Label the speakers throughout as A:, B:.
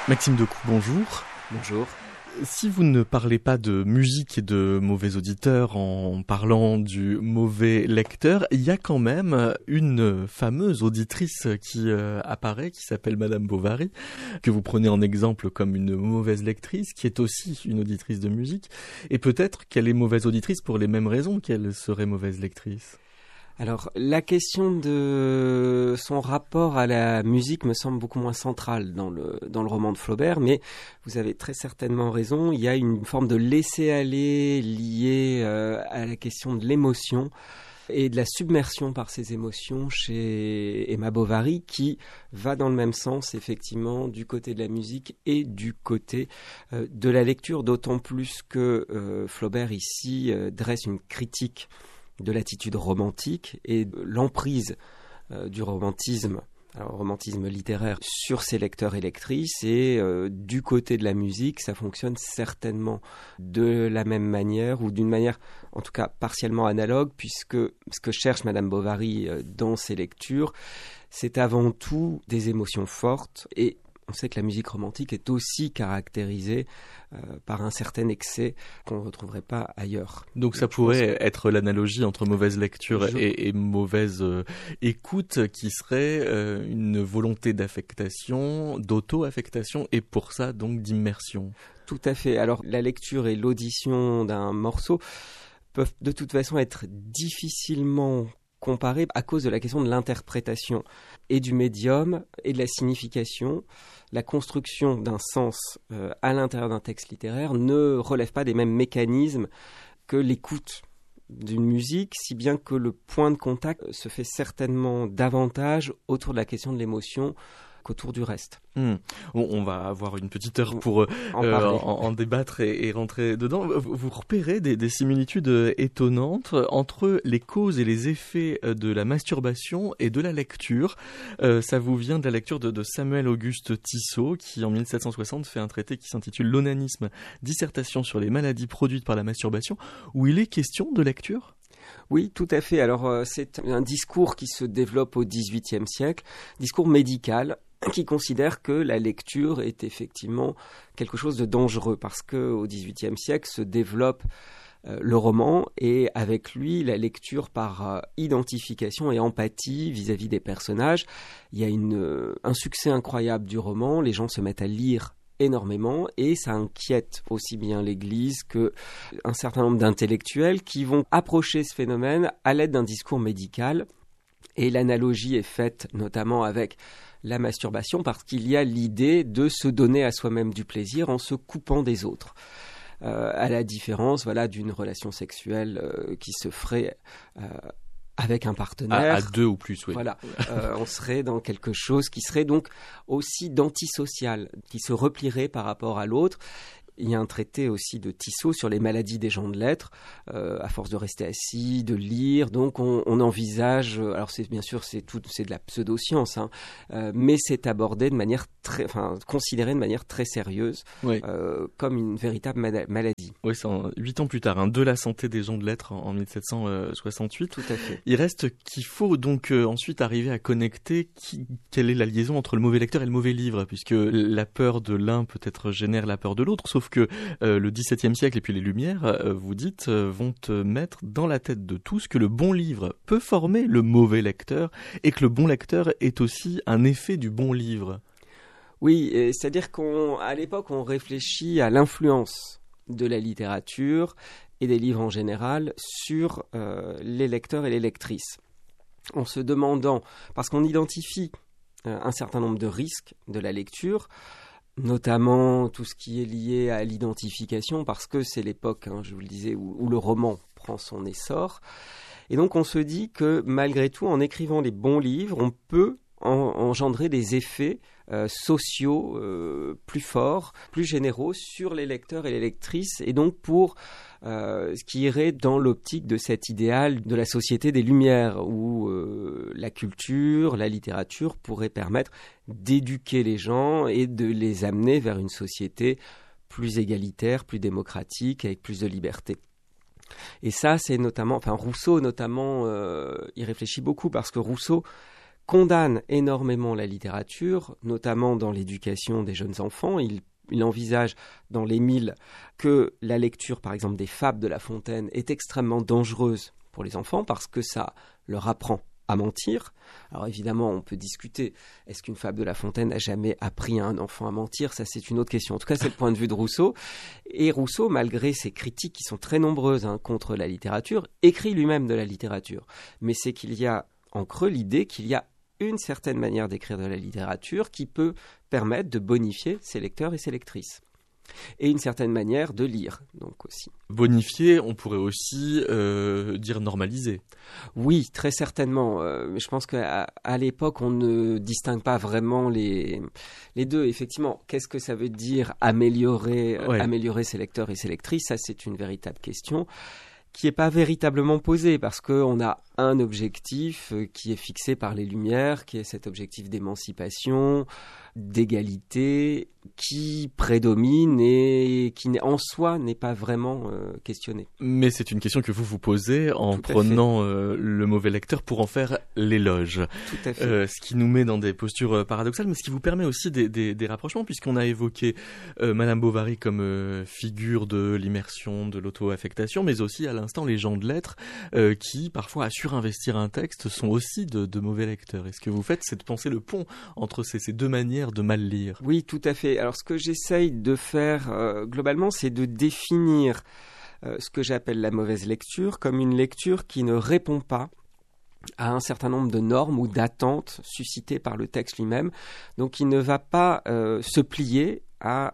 A: Maxime Decoux, bonjour.
B: Bonjour.
A: Si vous ne parlez pas de musique et de mauvais auditeurs en parlant du mauvais lecteur, il y a quand même une fameuse auditrice qui apparaît, qui s'appelle Madame Bovary, que vous prenez en exemple comme une mauvaise lectrice, qui est aussi une auditrice de musique. Et peut-être qu'elle est mauvaise auditrice pour les mêmes raisons qu'elle serait mauvaise lectrice.
B: Alors, la question de son rapport à la musique me semble beaucoup moins centrale dans le roman de Flaubert, mais vous avez très certainement raison, il y a une forme de laisser-aller liée à la question de l'émotion et de la submersion par ces émotions chez Emma Bovary, qui va dans le même sens, effectivement, du côté de la musique et du côté de la lecture, d'autant plus que Flaubert, ici, dresse une critique de l'attitude romantique et de l'emprise du romantisme, alors romantisme littéraire, sur ses lecteurs et lectrices. Et du côté de la musique, ça fonctionne certainement de la même manière, ou d'une manière en tout cas partiellement analogue, puisque ce que cherche Madame Bovary dans ses lectures, c'est avant tout des émotions fortes. Et on sait que la musique romantique est aussi caractérisée par un certain excès qu'on ne retrouverait pas ailleurs.
A: Donc ça pourrait être l'analogie entre mauvaise lecture et mauvaise écoute, qui serait une volonté d'affectation, d'auto-affectation, et pour ça donc d'immersion.
B: Tout à fait. Alors la lecture et l'audition d'un morceau peuvent de toute façon être difficilement comparées à cause de la question de l'interprétation et du médium et de la signification. La construction d'un sens à l'intérieur d'un texte littéraire ne relève pas des mêmes mécanismes que l'écoute d'une musique, si bien que le point de contact se fait certainement davantage autour de la question de l'émotion qu'autour du reste.
A: On va avoir une petite heure pour en débattre et rentrer dedans. Vous repérez des similitudes étonnantes entre les causes et les effets de la masturbation et de la lecture. Ça vous vient de la lecture de Samuel Auguste Tissot, qui en 1760 fait un traité qui s'intitule L'onanisme, dissertation sur les maladies produites par la masturbation, où il est question de lecture.
B: Oui, tout à fait. Alors, c'est un discours qui se développe au XVIIIe siècle, discours médical, qui considère que la lecture est effectivement quelque chose de dangereux, parce qu'au XVIIIe siècle se développe le roman, et avec lui la lecture par identification et empathie vis-à-vis des personnages. Il y a un succès incroyable du roman, les gens se mettent à lire énormément, et ça inquiète aussi bien l'Église qu'un certain nombre d'intellectuels qui vont approcher ce phénomène à l'aide d'un discours médical. Et l'analogie est faite notamment avec la masturbation, parce qu'il y a l'idée de se donner à soi-même du plaisir en se coupant des autres. À la différence d'une relation sexuelle qui se ferait avec un partenaire.
A: À deux ou plus, oui.
B: Voilà, on serait dans quelque chose qui serait donc aussi d'antisocial, qui se replierait par rapport à l'autre. Il y a un traité aussi de Tissot sur les maladies des gens de lettres, à force de rester assis, de lire. Donc on envisage, alors bien sûr c'est de la pseudo-science, mais c'est abordé de manière considéré de manière très sérieuse,
A: oui.
B: Comme une véritable maladie.
A: Oui, c'est 8 ans plus tard, de la santé des gens de lettres en 1768.
B: Tout à fait.
A: Il reste qu'il faut donc ensuite arriver à connecter quelle est la liaison entre le mauvais lecteur et le mauvais livre, puisque la peur de l'un peut-être génère la peur de l'autre, sauf que le XVIIe siècle et puis les Lumières, vous dites, vont te mettre dans la tête de tous que le bon livre peut former le mauvais lecteur, et que le bon lecteur est aussi un effet du bon livre.
B: Oui, c'est-à-dire qu'à l'époque, on réfléchit à l'influence de la littérature et des livres en général sur les lecteurs et les lectrices. En se demandant, parce qu'on identifie un certain nombre de risques de la lecture, notamment tout ce qui est lié à l'identification, parce que c'est l'époque, je vous le disais, où le roman prend son essor. Et donc on se dit que malgré tout, en écrivant les bons livres, on peut engendrer des effets sociaux plus forts, plus généraux sur les lecteurs et les lectrices, et donc pour ce qui irait dans l'optique de cet idéal de la société des Lumières, où la culture, la littérature pourrait permettre d'éduquer les gens et de les amener vers une société plus égalitaire, plus démocratique, avec plus de liberté. Et ça, c'est notamment, Rousseau notamment, y réfléchit beaucoup, parce que Rousseau condamne énormément la littérature, notamment dans l'éducation des jeunes enfants. Il envisage dans l'Émile que la lecture, par exemple, des fables de La Fontaine est extrêmement dangereuse pour les enfants parce que ça leur apprend à mentir. Alors évidemment, on peut discuter. Est-ce qu'une fable de La Fontaine a jamais appris à un enfant à mentir ? Ça, c'est une autre question. En tout cas, c'est le point de vue de Rousseau. Et Rousseau, malgré ses critiques qui sont très nombreuses contre la littérature, écrit lui-même de la littérature. Mais c'est qu'il y a en creux l'idée qu'il y a une certaine manière d'écrire de la littérature qui peut permettre de bonifier ses lecteurs et ses lectrices. Et une certaine manière de lire, donc aussi.
A: Bonifier, on pourrait aussi dire normaliser.
B: Oui, très certainement. Je pense qu'à l'époque, on ne distingue pas vraiment les deux. Effectivement, qu'est-ce que ça veut dire améliorer ses lecteurs et ses lectrices ? Ça, c'est une véritable question qui n'est pas véritablement posée parce qu'on a un objectif qui est fixé par les Lumières, qui est cet objectif d'émancipation, d'égalité, qui prédomine et qui en soi n'est pas vraiment questionné.
A: Mais c'est une question que vous vous posez en prenant le mauvais lecteur pour en faire l'éloge.
B: Tout à fait.
A: Ce qui nous met dans des postures paradoxales, mais ce qui vous permet aussi des rapprochements, puisqu'on a évoqué Madame Bovary comme figure de l'immersion, de l'auto-affectation, mais aussi à l'instant les gens de lettres qui, parfois, à surinvestir un texte, sont aussi de mauvais lecteurs. Et ce que vous faites, c'est de penser le pont entre ces deux manières de mal lire.
B: Oui, tout à fait. Alors, ce que j'essaye de faire globalement, c'est de définir ce que j'appelle la mauvaise lecture comme une lecture qui ne répond pas à un certain nombre de normes ou d'attentes suscitées par le texte lui-même. Donc, il ne va pas se plier à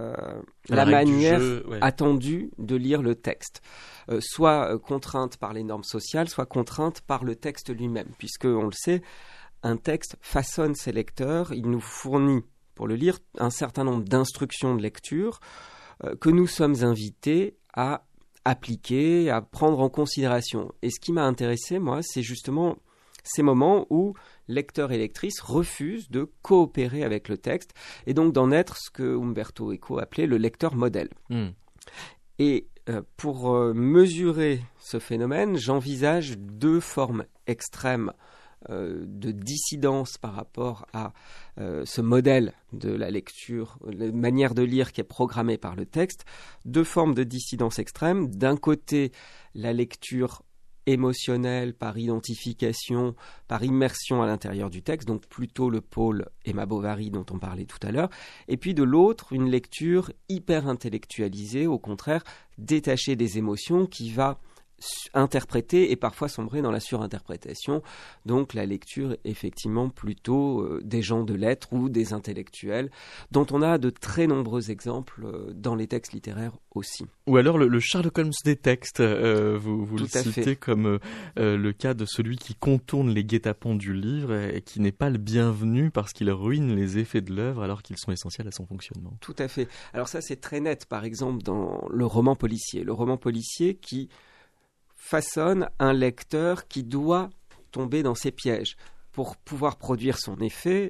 B: la manière attendue de lire le texte. Soit contrainte par les normes sociales, soit contrainte par le texte lui-même. Puisque, on le sait, un texte façonne ses lecteurs, il nous fournit, pour le lire, un certain nombre d'instructions de lecture que nous sommes invités à appliquer, à prendre en considération. Et ce qui m'a intéressé, moi, c'est justement ces moments où lecteurs et lectrices refusent de coopérer avec le texte et donc d'en être ce que Umberto Eco appelait le lecteur modèle. Et pour mesurer ce phénomène, j'envisage deux formes extrêmes de dissidence par rapport à ce modèle de la lecture, la manière de lire qui est programmée par le texte, deux formes de dissidence extrême. D'un côté, la lecture émotionnelle par identification, par immersion à l'intérieur du texte, donc plutôt le pôle Emma Bovary dont on parlait tout à l'heure, et puis de l'autre, une lecture hyper intellectualisée, au contraire, détachée des émotions, qui va interpréter et parfois sombrer dans la surinterprétation. Donc la lecture, effectivement, plutôt des gens de lettres ou des intellectuels, dont on a de très nombreux exemples dans les textes littéraires aussi.
A: Ou alors le Sherlock Holmes des textes, vous le citez comme le cas de celui qui contourne les guet-apens du livre et qui n'est pas le bienvenu parce qu'il ruine les effets de l'œuvre alors qu'ils sont essentiels à son fonctionnement.
B: Tout à fait. Alors ça, c'est très net, par exemple, dans le roman policier. Le roman policier qui façonne un lecteur qui doit tomber dans ses pièges. Pour pouvoir produire son effet,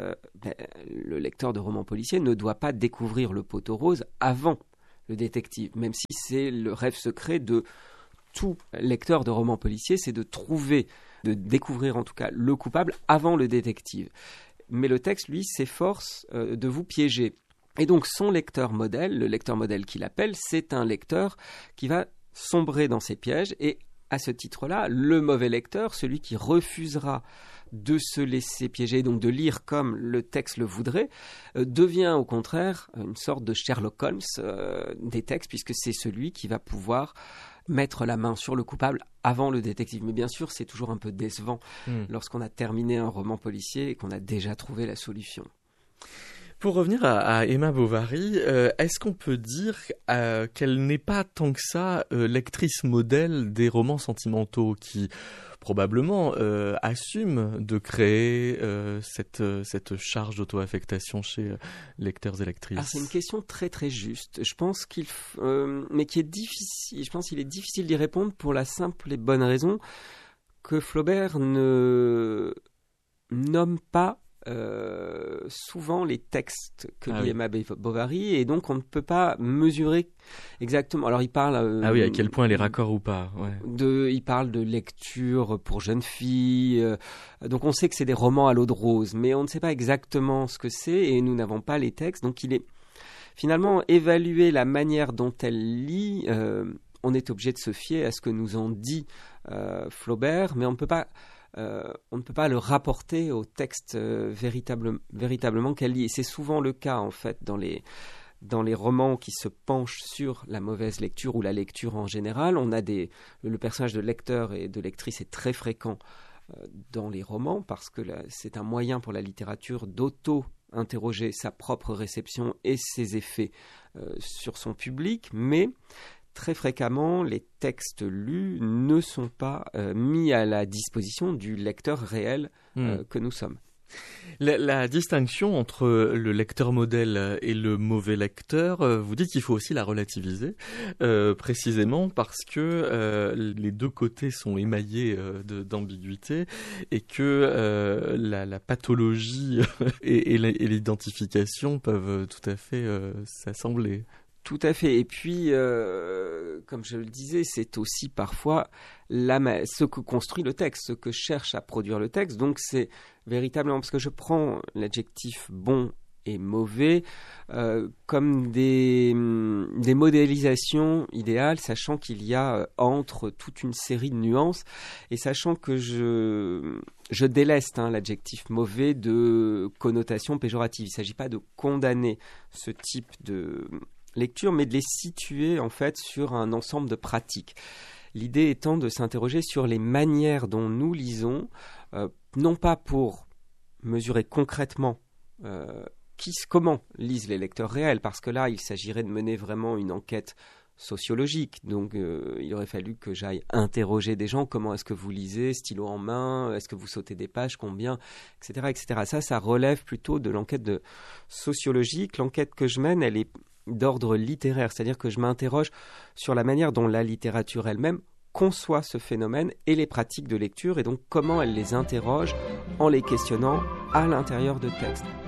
B: le lecteur de roman policier ne doit pas découvrir le poteau rose avant le détective, même si c'est le rêve secret de tout lecteur de roman policier, c'est de découvrir en tout cas le coupable avant le détective. Mais le texte, lui, s'efforce de vous piéger. Et donc son lecteur modèle, le lecteur modèle qu'il appelle, c'est un lecteur qui va sombrer dans ces pièges, et à ce titre-là, le mauvais lecteur, celui qui refusera de se laisser piéger, donc de lire comme le texte le voudrait, devient au contraire une sorte de Sherlock Holmes des textes, puisque c'est celui qui va pouvoir mettre la main sur le coupable avant le détective. Mais bien sûr, c'est toujours un peu décevant lorsqu'on a terminé un roman policier et qu'on a déjà trouvé la solution.
A: Pour revenir à Emma Bovary, est-ce qu'on peut dire qu'elle n'est pas tant que ça lectrice modèle des romans sentimentaux qui probablement assume de créer cette charge d'auto-affectation chez lecteurs et lectrices?
B: Alors, c'est une question très très juste. Je pense mais qui est difficile. Je pense qu'il est difficile d'y répondre pour la simple et bonne raison que Flaubert ne nomme pas souvent les textes que lit Emma Bovary, et donc on ne peut pas mesurer exactement. Alors il parle
A: à quel point elle est raccord ou pas.
B: Il parle de lecture pour jeunes filles, donc on sait que c'est des romans à l'eau de rose, mais on ne sait pas exactement ce que c'est et nous n'avons pas les textes, donc il est finalement évaluer la manière dont elle lit. On est obligé de se fier à ce que nous en dit Flaubert, mais on ne peut pas le rapporter au texte véritablement qu'elle lit. Et c'est souvent le cas, en fait, dans les romans qui se penchent sur la mauvaise lecture ou la lecture en général. On a le personnage de lecteur et de lectrice est très fréquent dans les romans parce que c'est un moyen pour la littérature d'auto-interroger sa propre réception et ses effets sur son public, mais très fréquemment, les textes lus ne sont pas mis à la disposition du lecteur réel que nous sommes.
A: La distinction entre le lecteur modèle et le mauvais lecteur, vous dites qu'il faut aussi la relativiser, précisément parce que les deux côtés sont émaillés d'ambiguïté et que la pathologie et l'identification peuvent tout à fait s'assembler.
B: Tout à fait. Et puis, comme je le disais, c'est aussi parfois ce que construit le texte, ce que cherche à produire le texte. Donc, c'est véritablement, parce que je prends l'adjectif bon et mauvais comme des modélisations idéales, sachant qu'il y a entre toute une série de nuances et sachant que je déleste l'adjectif mauvais de connotation péjorative. Il ne s'agit pas de condamner ce type de lecture, mais de les situer en fait sur un ensemble de pratiques. L'idée étant de s'interroger sur les manières dont nous lisons, non pas pour mesurer concrètement comment lisent les lecteurs réels, parce que là, il s'agirait de mener vraiment une enquête sociologique. Donc, il aurait fallu que j'aille interroger des gens. Comment est-ce que vous lisez, stylo en main, est-ce que vous sautez des pages, combien, etc., etc. Ça relève plutôt de l'enquête sociologique. L'enquête que je mène, elle est d'ordre littéraire, c'est-à-dire que je m'interroge sur la manière dont la littérature elle-même conçoit ce phénomène et les pratiques de lecture, et donc comment elle les interroge en les questionnant à l'intérieur de textes.